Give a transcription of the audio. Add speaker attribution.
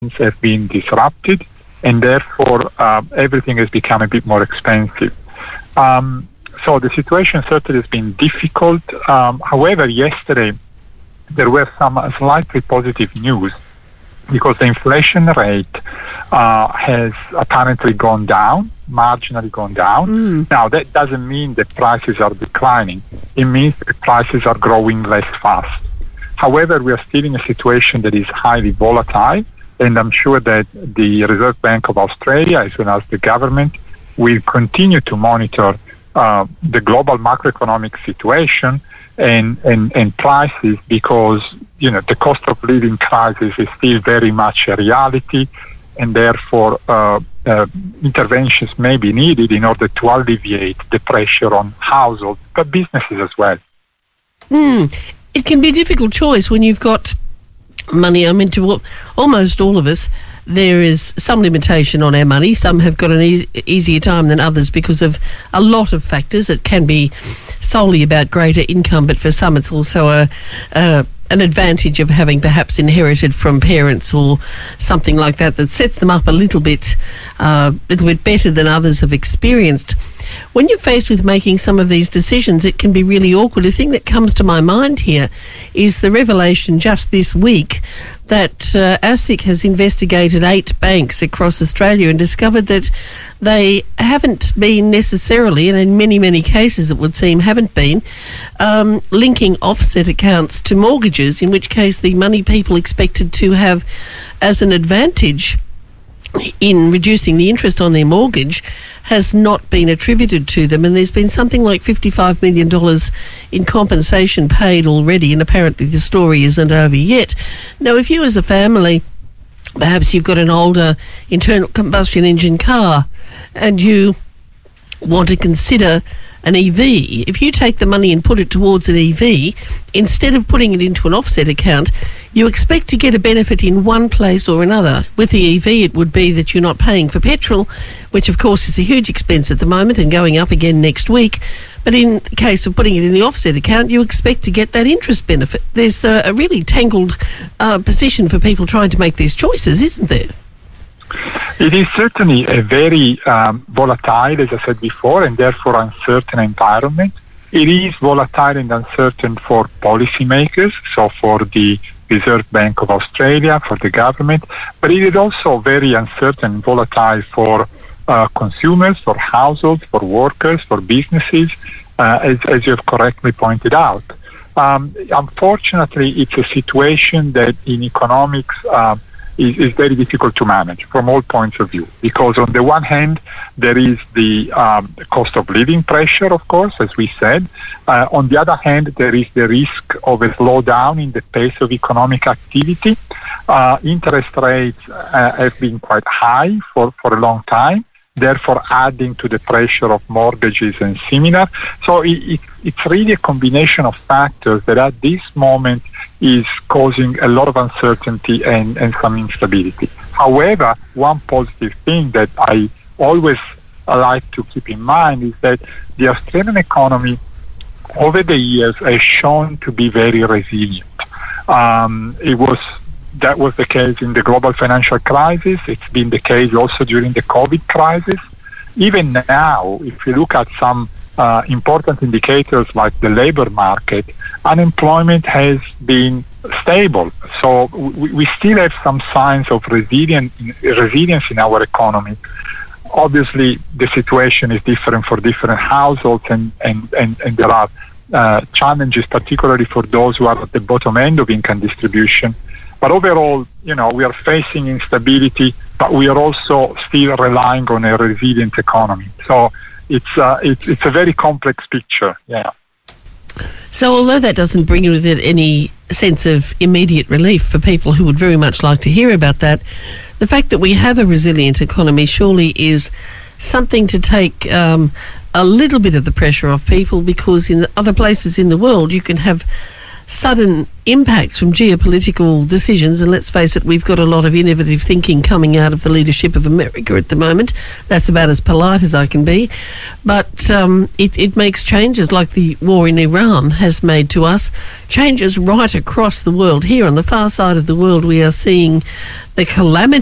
Speaker 1: have been disrupted, and therefore everything has become a bit more expensive. So the situation certainly has been difficult. However, yesterday there were some slightly positive news because the inflation rate has apparently gone down, marginally gone down. Now, that doesn't mean that prices are declining. It means that prices are growing less fast. However, we are still in a situation that is highly volatile, and I'm sure that the Reserve Bank of Australia, as well as the government, will continue to monitor the global macroeconomic situation and prices, because the cost of living crisis is still very much a reality, and therefore interventions may be needed in order to alleviate the pressure on households, but businesses as well.
Speaker 2: It can be a difficult choice when you've got money. I mean, to almost all of us, there is some limitation on our money. Some have got an easier time than others because of a lot of factors. It can be solely about greater income, but for some it's also an advantage of having perhaps inherited from parents or something like that sets them up a little bit better than others have experienced. When you're faced with making some of these decisions, it can be really awkward. The thing that comes to my mind here is the revelation just this week that ASIC has investigated 8 banks across Australia and discovered that they haven't been necessarily, and in many, many cases it would seem haven't been, linking offset accounts to mortgages, in which case the money people expected to have as an advantage in reducing the interest on their mortgage has not been attributed to them, and there's been something like $55 million in compensation paid already, and apparently the story isn't over yet. Now, if you as a family, perhaps you've got an older internal combustion engine car and you want to consider an EV, if you take the money and put it towards an EV, instead of putting it into an offset account, you expect to get a benefit in one place or another. With the EV, it would be that you're not paying for petrol, which of course is a huge expense at the moment and going up again next week. But in the case of putting it in the offset account, you expect to get that interest benefit. There's a really tangled position for people trying to make these choices, isn't there?
Speaker 1: It is certainly a very volatile, as I said before, and therefore uncertain environment. It is volatile and uncertain for policymakers, so for the Reserve Bank of Australia, for the government, but it is also very uncertain and volatile for consumers, for households, for workers, for businesses, as you have correctly pointed out. Unfortunately, it's a situation that in economics is very difficult to manage from all points of view, because on the one hand there is the cost of living pressure, of course, as we said. On the other hand, there is the risk of a slowdown in the pace of economic activity. Interest rates have been quite high for a long time, therefore adding to the pressure of mortgages and similar. So it's really a combination of factors that at this moment is causing a lot of uncertainty and some instability. However, one positive thing that I always like to keep in mind is that the Australian economy over the years has shown to be very resilient. That was the case in the global financial crisis. It's been the case also during the COVID crisis. Even now, if you look at some important indicators like the labor market, unemployment has been stable. So we still have some signs of resilience in our economy. Obviously, the situation is different for different households, and there are challenges, particularly for those who are at the bottom end of income distribution. But overall, we are facing instability, but we are also still relying on a resilient economy. So it's a very complex picture. Yeah.
Speaker 2: So although that doesn't bring with it any sense of immediate relief for people who would very much like to hear about that, the fact that we have a resilient economy surely is something to take a little bit of the pressure off people, because in other places in the world you can have sudden impacts from geopolitical decisions, and let's face it, we've got a lot of innovative thinking coming out of the leadership of America at the moment. That's about as polite as I can be. But it makes changes like the war in Iran has made to us, changes right across the world. Here on the far side of the world, we are seeing the calamity